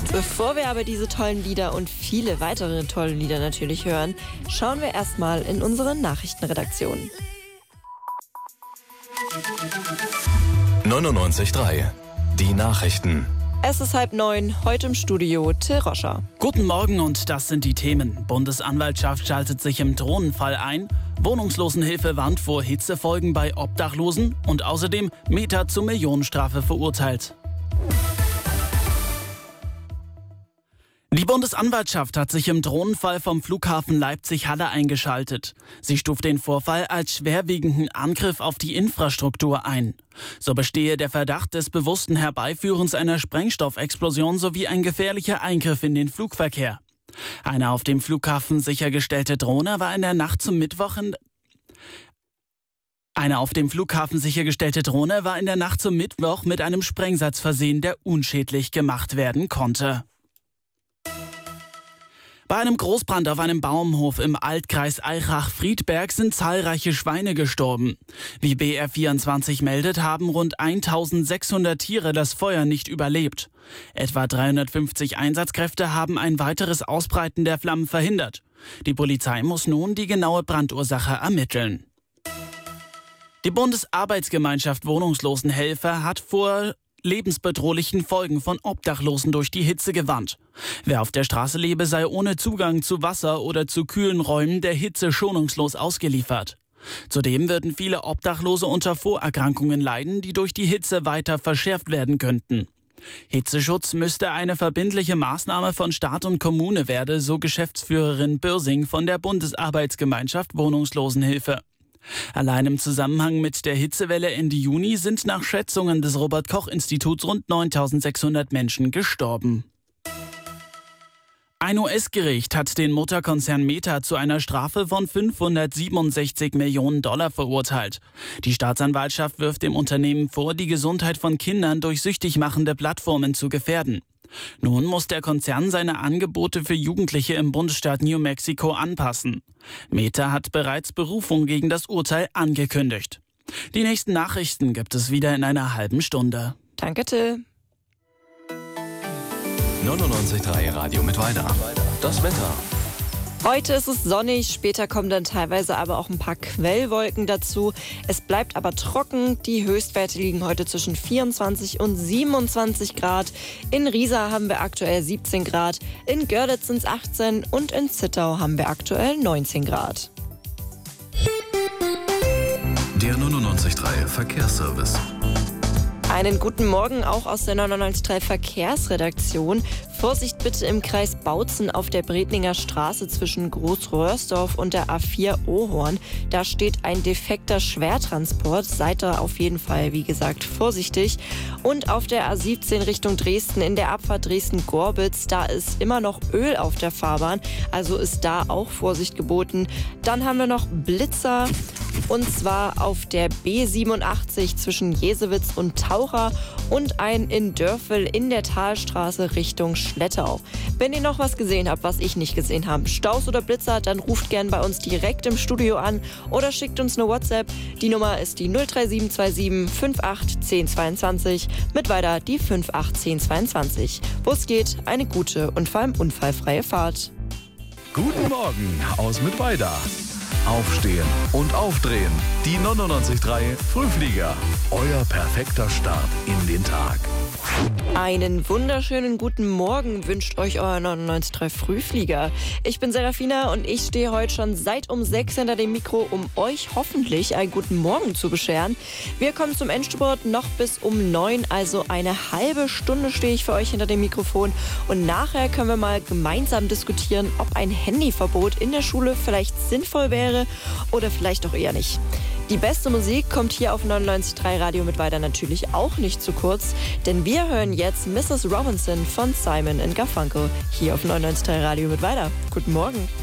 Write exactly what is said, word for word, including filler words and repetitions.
Bevor wir aber diese tollen Lieder und viele weitere tolle Lieder natürlich hören, schauen wir erstmal in unsere Nachrichtenredaktion. neunundneunzig Komma drei. Die Nachrichten. Es ist halb neun, heute im Studio Till Roscher. Guten Morgen und das sind die Themen. Bundesanwaltschaft schaltet sich im Drohnenfall ein. Wohnungslosenhilfe warnt vor Hitzefolgen bei Obdachlosen. Und außerdem Meta zu Millionenstrafe verurteilt. Die Bundesanwaltschaft hat sich im Drohnenfall vom Flughafen Leipzig-Halle eingeschaltet. Sie stuft den Vorfall als schwerwiegenden Angriff auf die Infrastruktur ein. So bestehe der Verdacht des bewussten Herbeiführens einer Sprengstoffexplosion sowie ein gefährlicher Eingriff in den Flugverkehr. Eine auf dem Flughafen sichergestellte Drohne war in der Nacht zum Mittwoch in Eine auf dem Flughafen sichergestellte Drohne war in der Nacht zum Mittwoch mit einem Sprengsatz versehen, der unschädlich gemacht werden konnte. Bei einem Großbrand auf einem Bauernhof im Altkreis Eichach-Friedberg sind zahlreiche Schweine gestorben. Wie B R vierundzwanzig meldet, haben rund eintausendsechshundert Tiere das Feuer nicht überlebt. Etwa dreihundertfünfzig Einsatzkräfte haben ein weiteres Ausbreiten der Flammen verhindert. Die Polizei muss nun die genaue Brandursache ermitteln. Die Bundesarbeitsgemeinschaft Wohnungslosenhelfer hat vor lebensbedrohlichen Folgen von Obdachlosen durch die Hitze gewarnt. Wer auf der Straße lebe, sei ohne Zugang zu Wasser oder zu kühlen Räumen der Hitze schonungslos ausgeliefert. Zudem würden viele Obdachlose unter Vorerkrankungen leiden, die durch die Hitze weiter verschärft werden könnten. Hitzeschutz müsste eine verbindliche Maßnahme von Staat und Kommune werden, so Geschäftsführerin Bürsing von der Bundesarbeitsgemeinschaft Wohnungslosenhilfe. Allein im Zusammenhang mit der Hitzewelle Ende Juni sind nach Schätzungen des Robert-Koch-Instituts rund neuntausendsechshundert Menschen gestorben. Ein U S-Gericht hat den Mutterkonzern Meta zu einer Strafe von fünfhundertsiebenundsechzig Millionen Dollar verurteilt. Die Staatsanwaltschaft wirft dem Unternehmen vor, die Gesundheit von Kindern durch süchtig machende Plattformen zu gefährden. Nun muss der Konzern seine Angebote für Jugendliche im Bundesstaat New Mexico anpassen. Meta hat bereits Berufung gegen das Urteil angekündigt. Die nächsten Nachrichten gibt es wieder in einer halben Stunde. Danke, Till. neunundneunzig Komma drei Radio mit Weida. Das Wetter. Heute ist es sonnig, später kommen dann teilweise aber auch ein paar Quellwolken dazu. Es bleibt aber trocken. Die Höchstwerte liegen heute zwischen vierundzwanzig und siebenundzwanzig Grad. In Riesa haben wir aktuell siebzehn Grad, in Görlitz sind es achtzehn und in Zittau haben wir aktuell neunzehn Grad. Der neunundneunzig Komma drei Verkehrsservice. Einen guten Morgen auch aus der neunundneunzig Komma drei Verkehrsredaktion. Vorsicht bitte im Kreis Bautzen auf der Bredninger Straße zwischen Großröhrsdorf und der A vier Ohorn. Da steht ein defekter Schwertransport. Seid da auf jeden Fall, wie gesagt, vorsichtig. Und auf der A siebzehn Richtung Dresden in der Abfahrt Dresden-Gorbitz, da ist immer noch Öl auf der Fahrbahn. Also ist da auch Vorsicht geboten. Dann haben wir noch Blitzer. Und zwar auf der B siebenundachtzig zwischen Jesewitz und Taucher und ein in Dörfel in der Talstraße Richtung Schlettau. Wenn ihr noch was gesehen habt, was ich nicht gesehen habe, Staus oder Blitzer, dann ruft gern bei uns direkt im Studio an oder schickt uns eine WhatsApp. Die Nummer ist die null drei sieben zwei sieben fünf acht eins null zwei zwei, mit weiter die fünf acht eins zwei zwei. Wo es geht, eine gute und vor allem unfallfreie Fahrt. Guten Morgen aus Mittweida. Aufstehen und aufdrehen. Die neunundneunzig Komma drei Frühflieger. Euer perfekter Start in den Tag. Einen wunderschönen guten Morgen wünscht euch euer neunundneunzig Komma drei Frühflieger. Ich bin Serafina und ich stehe heute schon seit um sechs hinter dem Mikro, um euch hoffentlich einen guten Morgen zu bescheren. Wir kommen zum Endspurt noch bis um neun, also eine halbe Stunde stehe ich für euch hinter dem Mikrofon. Und nachher können wir mal gemeinsam diskutieren, ob ein Handyverbot in der Schule vielleicht sinnvoll wäre oder vielleicht auch eher nicht. Die beste Musik kommt hier auf neunundneunzig Komma drei Radio mit Weida natürlich auch nicht zu kurz, denn wir hören jetzt Misses Robinson von Simon and Garfunkel hier auf neunundneunzig Komma drei Radio mit Weida. Guten Morgen.